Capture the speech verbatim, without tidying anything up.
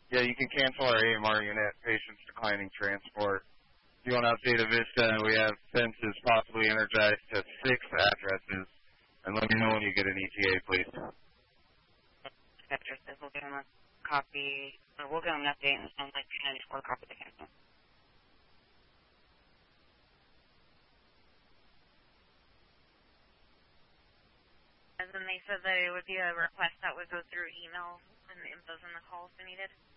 Yeah, you can cancel our A M R unit, patients declining transport. If you want to update a Vista, we have fences possibly energized to six addresses. And let me know when you get an E T A, please. Addresses, we'll give them a copy, or we'll give them an update, and it sounds like two ninety-four copy the cancel. And then they said that it would be a request that would go through email and the info's in the call if they needed.